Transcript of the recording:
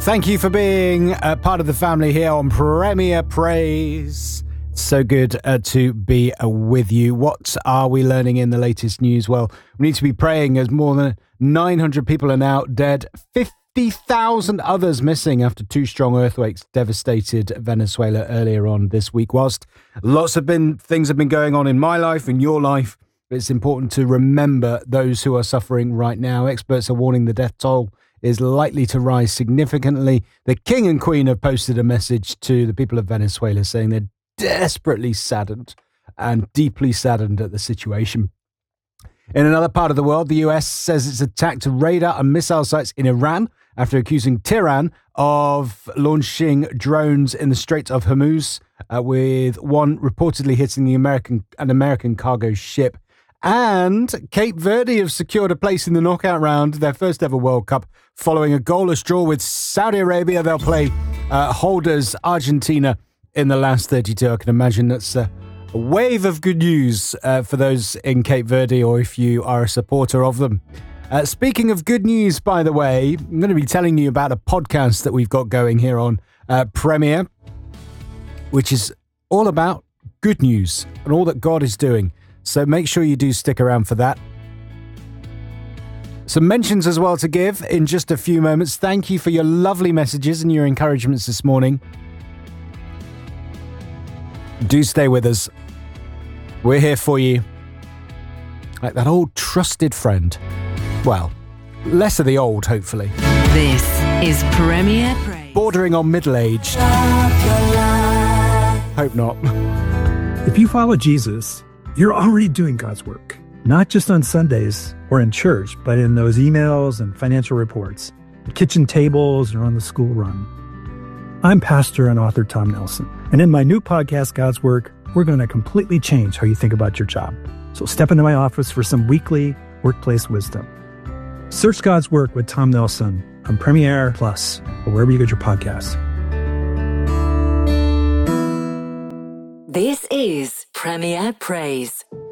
Thank you for being a part of the family here on Premier Praise. So good to be with you. What are we learning in the latest news? Well, we need to be praying as more than 900 people are now dead, 50,000 others missing after two strong earthquakes devastated Venezuela earlier on this week. Whilst lots of things have been going on in my life, in your life, it's important to remember those who are suffering right now. Experts are warning the death toll is likely to rise significantly. The King and Queen have posted a message to the people of Venezuela saying they're desperately saddened and deeply saddened at the situation. In another part of the world, the US says it's attacked radar and missile sites in Iran after accusing Tehran of launching drones in the Strait of Hormuz, with one reportedly hitting an American cargo ship. And Cape Verde have secured a place in the knockout round, their first ever World Cup, following a goalless draw with Saudi Arabia. They'll play holders Argentina in the last 32. I can imagine that's a wave of good news for those in Cape Verde, or if you are a supporter of them. Speaking of good news, by the way, I'm going to be telling you about a podcast that we've got going here on Premier, which is all about good news and all that God is doing. So make sure you do stick around for that. Some mentions as well to give in just a few moments. Thank you for your lovely messages and your encouragements this morning. Do stay with us. We're here for you. Like that old trusted friend. Well, less of the old, hopefully. This is Premier Praise. Bordering on middle-aged. Hope not. If you follow Jesus, you're already doing God's work, not just on Sundays or in church, but in those emails and financial reports, kitchen tables, or on the school run. I'm pastor and author Tom Nelson, and in my new podcast, God's Work, we're going to completely change how you think about your job. So step into my office for some weekly workplace wisdom. Search God's Work with Tom Nelson on Premiere Plus or wherever you get your podcasts. This is Premier Praise.